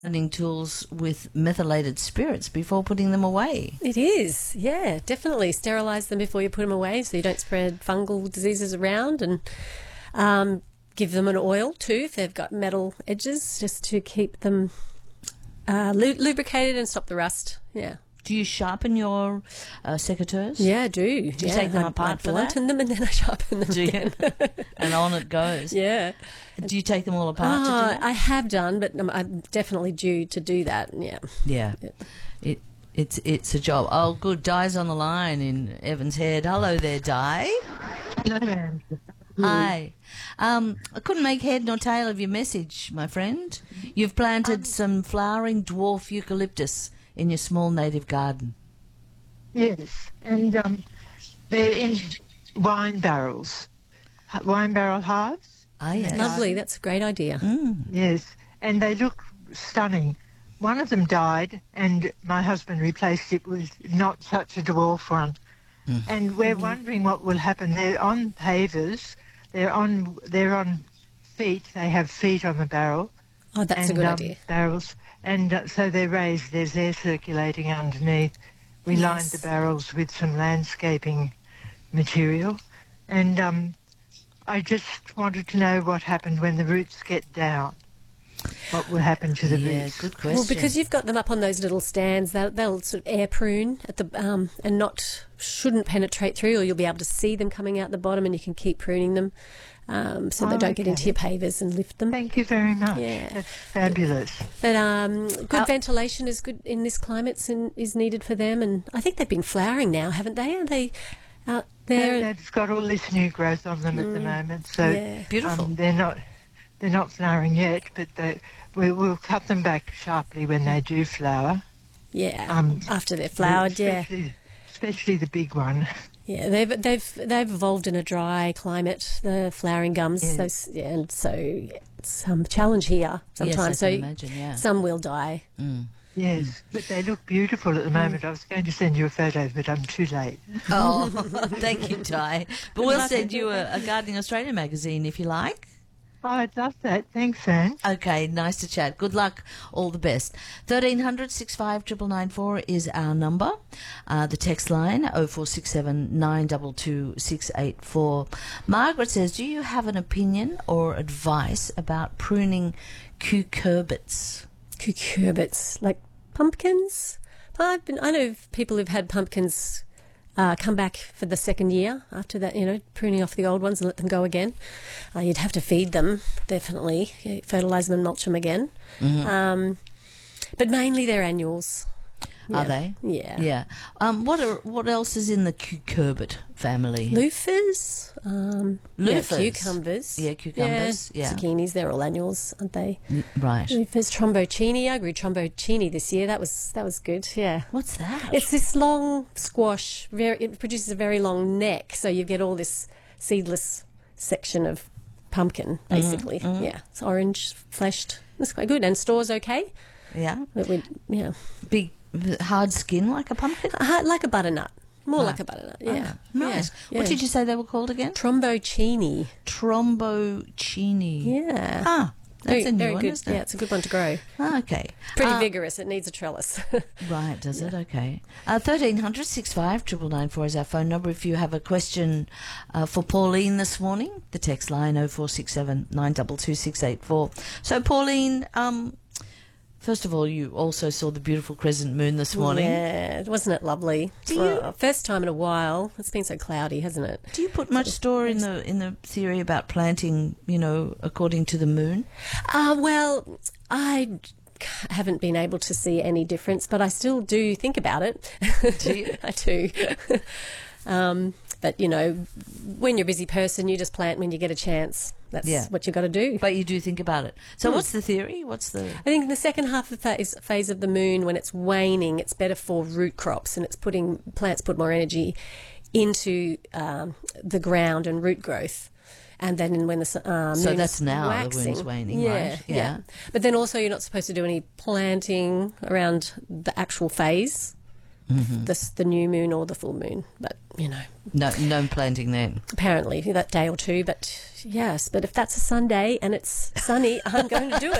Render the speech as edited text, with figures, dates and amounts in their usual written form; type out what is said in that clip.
gardening tools with methylated spirits before putting them away. It is, yeah, definitely. Sterilise them before you put them away so you don't spread fungal diseases around, and give them an oil too if they've got metal edges, just to keep them lubricated and stop the rust. Yeah. Do you sharpen your secateurs? Yeah, I do. Do you take them apart for that? I blunt them and then I sharpen them Do you? again. And on it goes. Yeah. Do you take them all apart to do that? I have done, but I'm definitely due to do that. Yeah. Yeah. It's a job. Oh, good. Di's on the line in Evans Head. Hello there, Di. Hello, ma'am. Hi. I couldn't make head nor tail of your message, my friend. You've planted some flowering dwarf eucalyptus in your small native garden. Yes, and they're in wine barrel halves. Ah, yes. Lovely. That's a great idea. Yes, and they look stunning. One of them died, and my husband replaced it with not such a dwarf one. And we're wondering what will happen. They're on pavers. They're on feet. They have feet on the barrel. Oh, that's a good idea. Barrels. And so they're raised. There's air circulating underneath. We lined the barrels with some landscaping material. And I just wanted to know what happened when the roots get down. What will happen to the roots? Good question. Well, because you've got them up on those little stands, they'll sort of air prune at the and shouldn't penetrate through, or you'll be able to see them coming out the bottom, and you can keep pruning them so they don't get into your pavers and lift them. Thank you very much. Yeah. That's fabulous. But good ventilation is good in this climate and is needed for them, and I think they've been flowering now, haven't they? Are they out there? They've got all this new growth on them at the moment, so Beautiful. They're not flowering yet, but we'll cut them back sharply when they do flower. Yeah, after they're flowered, especially the big one. Yeah, they've evolved in a dry climate, the flowering gums. Yeah. And so it's a challenge here sometimes. Yes, I can imagine, yeah. Some will die. Yes, but they look beautiful at the moment. I was going to send you a photo, but I'm too late. Oh, thank you, Di. But we'll send you a Gardening Australia magazine if you like. Oh, I'd love that. Thanks, Anne. Okay, nice to chat. Good luck. All the best. 1300 65 999 is our number. The text line 0467 922 684. Margaret says, do you have an opinion or advice about pruning cucurbits? Cucurbits, like pumpkins? I know of people who've had pumpkins come back for the second year after that, pruning off the old ones and let them go again. You'd have to feed them, definitely, fertilise them and mulch them again. But mainly they're annuals. Are they? Yeah. Yeah. What else is in the cucurbit family? Loofahs. Loofahs. Cucumbers. Yeah, cucumbers. Yeah. Zucchinis, they're all annuals, aren't they? Right. Loofahs, trombocini. I grew trombocini this year. That was good, yeah. What's that? It's this long squash. It produces a very long neck, so you get all this seedless section of pumpkin, basically. Yeah, it's orange, fleshed. It's quite good, and stores okay. Yeah. Big, hard skin like a pumpkin? like a butternut. More like a butternut, yeah. Nice. Yeah. What did you say they were called again? Trombocini. Trombocini. Yeah. Ah, that's a new very one, good. isn't it? Yeah, it's a good one to grow. Okay. Pretty vigorous. It needs a trellis. Right, does it? Okay. 1300 65 999 is our phone number. If you have a question for Pauline this morning, the text line 0467 922 684. So, Pauline, first of all, you also saw the beautiful crescent moon this morning. Yeah, wasn't it lovely? First time in a while. It's been so cloudy, hasn't it? Do you put much store in the theory about planting, according to the moon? Well, I haven't been able to see any difference, but I still do think about it. Do you? I do. But, when you're a busy person, you just plant when you get a chance. That's what you've got to do. But you do think about it. So what's the theory? I think in the second half of the phase of the moon, when it's waning, it's better for root crops, and plants put more energy into the ground and root growth. And then when the moon so that's is now waxing, the moon's waning, right? Yeah. But then also you're not supposed to do any planting around the actual phase. The new moon or the full moon, but no planting then. Apparently that day or two, but yes. But if that's a Sunday and it's sunny, I'm going to do